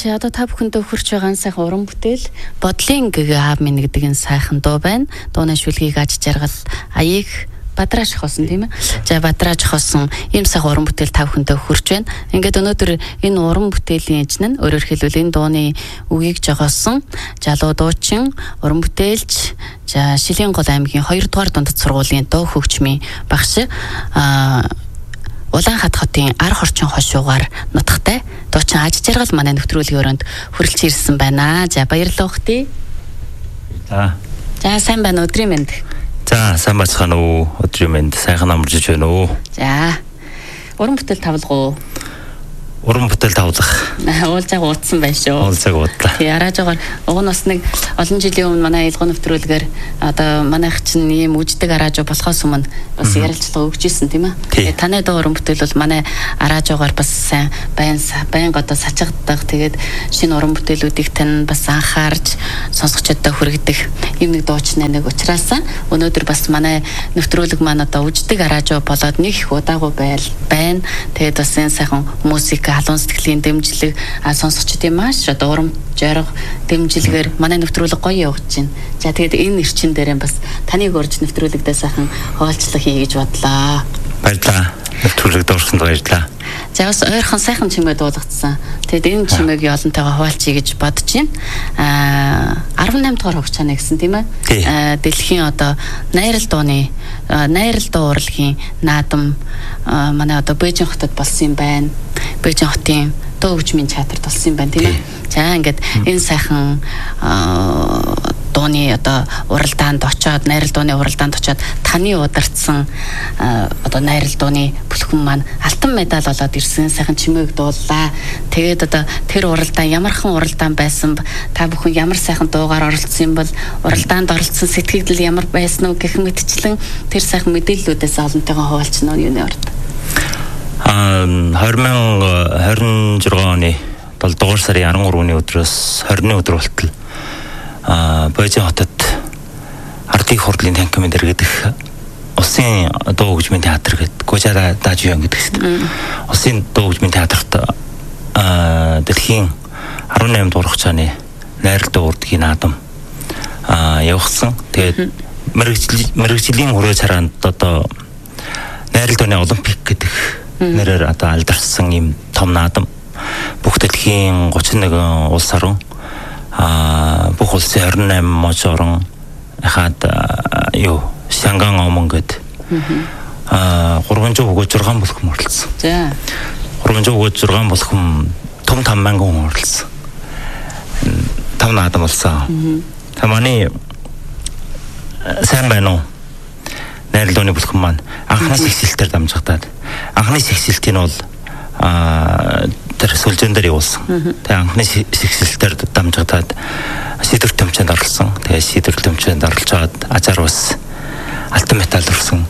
За одоо та бүхэндээ хүрч байгаа сайхан уран бүтээл бодлын аав минь гэдэг энэ сайхан дуу байна. Дууны шүлгийг аж жаргал аяыг бадраж хосон тийм ээ. За бадраж хосон ийм сайхан уран бүтээл та бүхэндээ хүрч байна. Ингээд өнөөдөр энэ уран бүтээлийн эзэн нь өөрөөр хэлбэл энэ дууны үгийг жогоосон залуу дуучин, уран бүтээлч, за Шилэнгол аймгийн 2 дугаар дундад сургуулийн дуу хөгжмийн багш Улаанхат хотын ар хорчин хошуугаар нутагтай дуучин аж жаргал манай нэвтрүүлгийн өрөөнд хүрэлж ирсэн байна. За баярлалаа ухтээ. За сайн байна өдрийн мэнд. За сайн бацхан уу өдрийн мэнд сайхан амарч байна уу. За уран бүтээл тавлах уу? Уран бүтээл тавлах. Уулзааг уудсан байна шүү. Уулзааг уудлаа. Яраж байгаа уг нь бас нэг олон жилийн өмнө манай ялгаа нэвтрүүлгээр одоо манайх чинь ийм үждэг араажо болохоос өмнө бас ярилцлага өгч ирсэн тийм ээ. Таны дуу уран бүтээл бол манай араажоогоор бас сайн баян одоо сачигддаг. Тэгээд шинэ уран бүтээлүүдийг тань бас анхаарч сонсогчдод хүргэдэг юм нэг дуучны нэг учраас өнөөдөр бас манай нэвтрүүлэг маань одоо үждэг араажо болоод нэг их удаагүй байна. Тэгээд бас энэ сайхан музик халуун сэтгэлийн дэмжлэг сонсогчдын маш одоо урам жаргал дэмжлэгээр манай нэвтрүүлэг гоё явж байна. За тэгээд энэ эрчин дээрээ бас таныг урьж нэвтрүүлэгдээ сайхан хуваалцлага хий гэж бодлоо. Баярлалаа. Нэвтрүүлэгд орсонд баярлалаа. За бас ойрхон сайхан чимээ дуулгацсан. Тэгээд энэ чимээг олонтойгоо хуваалцъя гэж бодож байна. 18 дугаар хугацааны гэсэн тийм ээ. Дэлхийн одоо найрал дуу урлагийн наадам манай одоо Бээжин хотод болсон юм байна. Бээжин хотын дуу хөгжмийн театрт болсон юм байна тийм ээ. За ингээд энэ сайхан дууны одоо уралдаанд очоод найрал дууны уралдаанд очоод таны удирдсан одоо найрал дууны бүлхэн маань алтан медаль олоод ирсэн сайхан чимээг дууллаа. Тэгээд одоо тэр уралдаан ямархан уралдаан байсан та бүхэн ямар сайхан дуугаар оролцсон юм бол уралдаанд оролцсон сэтгэл ямар байсан уу гэх мэтчлэн тэр сайхан мэдээллүүдээс олонтойгоо хуваалцна уу юуны орд. 2026 оны 7 дугаар сарын 13-ны өдрөөс 20-ны өдөр болтол Бээжин хотод ардын хурлын танкимын дэргэдэх улсын дуу хөгжмийн театр гэдэг Гужара Дажион гэдэг чинь улсын дуу хөгжмийн театрт дэлхийн 18 дугаар хугацааны найрал дуу урлагийн наадам явагдсан. Тэгээд мэргэжлийн хүрээ цараанд одоо найрал дууны олимпик гэдэг нэрээр одоо алдарсан юм том наадам бүх дэлхийн 31 улс орон бүх улсын 28 мож орон хаад Шанган омон гэд 366 бүлхэм оролцсон. За 366 бүлхэм том мянган хүн оролцсон. Том наадам болсон. Таманы сайн байна уу? Найрал дууны бүлхэм маань анхны сэгсэлтээр дамжигдаад анхны сэгсэлтийн бол тэр сүлжээн дээр явуулсан. Тэгээ анхны сэгсэлтээр дамжигдаад шийдвэр тэмцээнд оролцсон. Тэгээ шийдвэр тэмцээнд оролцоод ажаар бас алтан медаль өрсөн.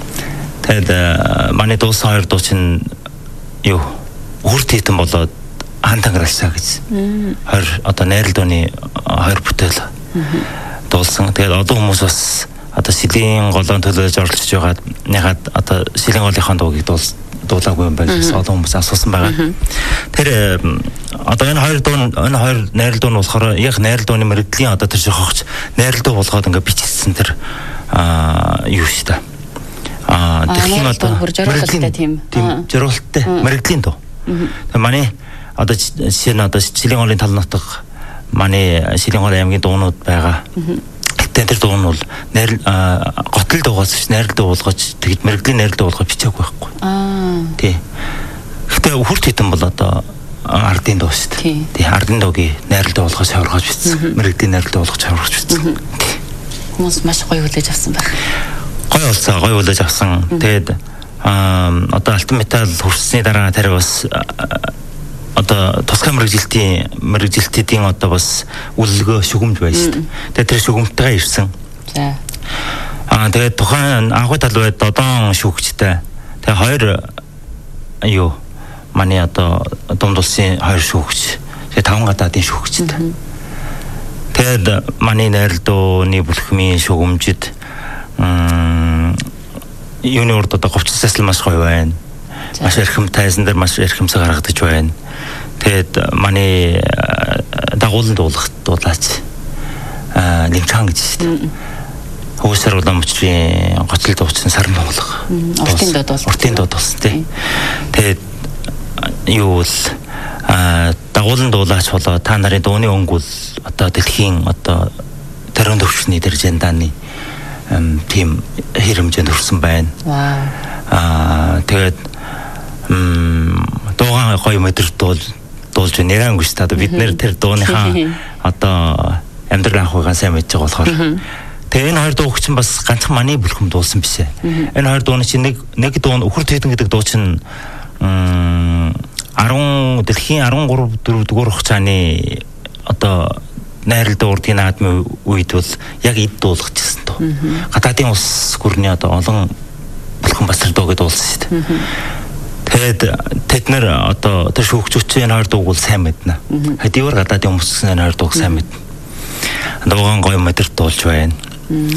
Тэгээд манай дуусан хоёр дуучин үрт хитэн болоод хантангаралсаа гэж. Одоо найрал дууны хоёр бүтээл дуулсан. Тэгээд одоо хүмүүс бас одоо Шилийн голон төлөөлж оролцож байгаад ягаад одоо Шилийн голынхаа дуугийг дуулаагүй юм байна гэсэн олон хүмүүс асуусан байгаа. Тэр одоо энэ хоёр найрал дуу нь болохоор яг найрал дууны мэрэгдлийн одоо тэр жохогч найрал дуу болгоод ингээ бичсэн тэр юу шүү дээ. Дэлхийн одоо зориулалттай тийм зориулалттай мэрэгдлийн дуу. Тэгээ манай одоо жишээ нь одоо Шилийн голын тал нутаг манай Шилийн гол аймгийн дуунууд байгаа. Тэр дуу нь бол готл дуугаас найрал дуу болгож тэгэд мэрэгдлийн найрал дуу болгож бичээгүй байхгүй. Тий. Гэтэ хүрт хитэн бол одоо ардын дуу шүү дээ. Тий. Ардын дуугийн найрал дуу болгож хаврагч бичсэн. Мэрэгдлийн найрал дуу болгож хаврагч бичсэн. Хүмүүс маш гоё хүлээж авсан байх. Гоё хүлээж авсан. Тэгээд одоо алтан медаль хүрсний дараа тэр бас одоо тусгай мэрэгжилтийн одоо бас үлгөө шүгэмж байна шүү дээ. Тэгээд тэр шүгэмтэйгээ ирсэн. За. Тэгээд тухайн анхны тал байд додон шүүгчтэй. Тэгээд хоёр манай одоо дунд улсын хоёр шүүгч. Тэгээд 5 гадаадын шүүгчтэй. Тэгээд манай найрал дууны бүлхмийн шүгэмжид юуны урд одоо говцсаас л маш гоё байна. Маш эрхэм тайзан дээр маш эрхэмсэг харагдаж байна. Тэгээд манай дагуулan дуулаач. Лимчхан гэж шүү дээ. Хөөсөр уламжрын гоцлол дуучин сарн дуулах. Уртын дуу дуус тий. Тэгээд юу л дагуулan дуулаач болоо та нарын дууны өнгө бол одоо дэлхийн одоо тарин төвчний дэржэндааны тийм хэрэмжэнд хүрсэн байна. Тэгээд дуугаа гоё мэдэр дуулж нэрэн гэж та бид нэр тэр дууныхаа одоо амьдрал ахуйгаа сайн мэдж байгаа болохоор тэгээ энэ хоёр дуу чинь бас ганцхан манай бүлхэм дуулсан биш ээ. Энэ хоёр дууны чинь нэг дуу нь Үхэр Тэдэн гэдэг дуу чинь дэлхийн 13 4-р хугацааны одоо найралтай урдын наадмын үед бол яг эд дуулах гэсэн дуу. Гадаадын улс гүрний одоо олон бүлхэм бас тэр дууг дуулсан шүү дээ. Тэгээд тэд нэр одоо тэр шүүгчүүч энэ хоёр дууг бол сайн мэднэ. Хэдийгээр гадаадын хүмүүс энэ хоёр дууг сайн мэднэ. Дуугаан гоё мэдэрт дуулж байна.